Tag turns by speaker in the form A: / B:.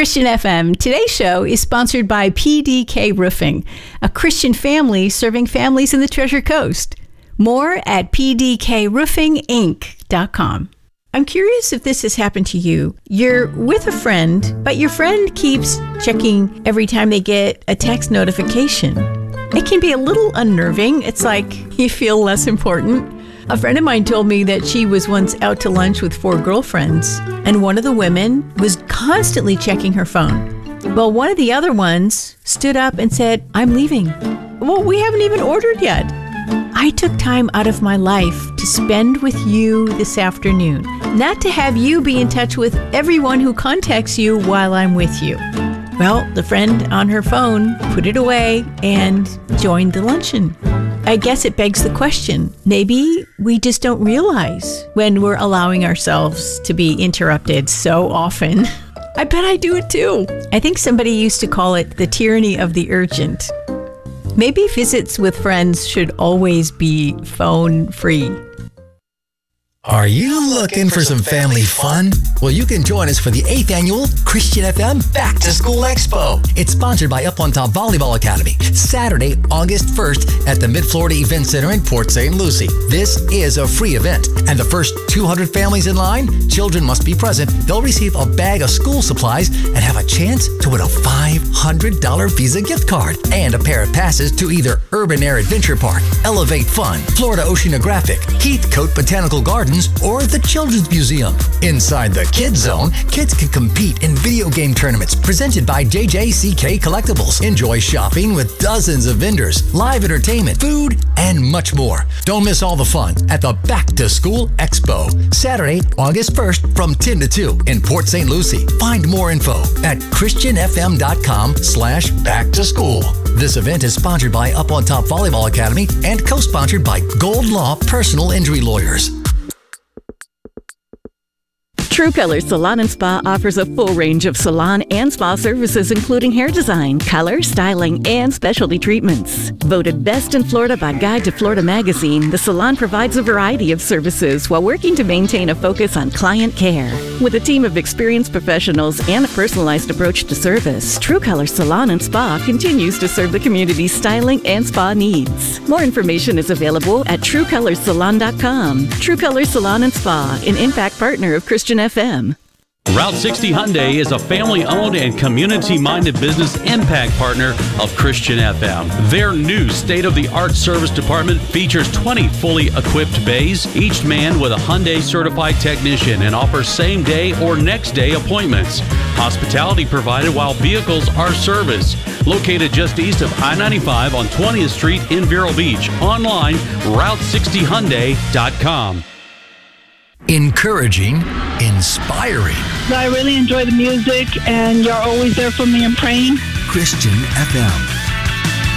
A: Christian FM. Today's show is sponsored by PDK Roofing, a Christian family serving families in the Treasure Coast. More at pdkroofinginc.com. I'm curious if this has happened to you. You're with a friend, but your friend keeps checking every time they get a text notification. It can be a little unnerving. It's like you feel less important. A friend of mine told me that she was once out to lunch with 4 girlfriends, and one of the women was constantly checking her phone. Well, one of the other ones stood up and said, "I'm leaving." "Well, we haven't even ordered yet." I took time out of my life to spend with you this afternoon, not to have you be in touch with everyone who contacts you while I'm with you. Well, the friend on her phone put it away and joined the luncheon. I guess it begs the question, maybe we just don't realize when we're allowing ourselves to be interrupted so often. I bet I do it too. I think somebody used to call it the tyranny of the urgent. Maybe visits with friends should always be phone-free.
B: Are you looking for some family fun? Well, you can join us for the 8th annual Christian FM Back to School Expo. It's sponsored by Up on Top Volleyball Academy, Saturday, August 1st at the Mid-Florida Event Center in Port St. Lucie. This is a free event, and the first 200 families in line, children must be present. They'll receive a bag of school supplies and have a chance to win a $500 Visa gift card and a pair of passes to either Urban Air Adventure Park, Elevate Fun, Florida Oceanographic, Heathcote Botanical Gardens, or the Children's Museum. Inside the Kids Zone, kids can compete in video game tournaments presented by JJCK Collectibles. Enjoy shopping with dozens of vendors, live entertainment, food, and much more. Don't miss all the fun at the Back to School Expo, Saturday, August 1st from 10 to 2 in Port St. Lucie. Find more info at christianfm.com/backtoschool. This event is sponsored by Up on Top Volleyball Academy and co-sponsored by Gold Law Personal Injury Lawyers.
C: True Colors Salon and Spa offers a full range of salon and spa services, including hair design, color, styling, and specialty treatments. Voted best in Florida by Guide to Florida magazine, the salon provides a variety of services while working to maintain a focus on client care. With a team of experienced professionals and a personalized approach to service, True Colors Salon and Spa continues to serve the community's styling and spa needs. More information is available at TrueColorsSalon.com. True Colors Salon and Spa, an impact partner of Christian FM.
D: Route 60 Hyundai is a family-owned and community-minded business impact partner of Christian FM. Their new state-of-the-art service department features 20 fully equipped bays, each manned with a Hyundai-certified technician, and offers same-day or next-day appointments. Hospitality provided while vehicles are serviced. Located just east of I-95 on 20th Street in Vero Beach. Online, Route60Hyundai.com.
B: Encouraging, inspiring.
E: I really enjoy the music, and you're always there for me in praying.
B: Christian FM.